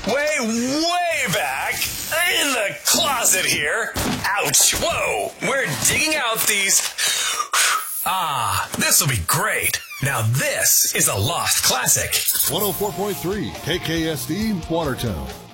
way back in the closet here. Ouch. Whoa. We're digging out these. This will be great. Now this is a lost classic. 104.3 KKSD Watertown.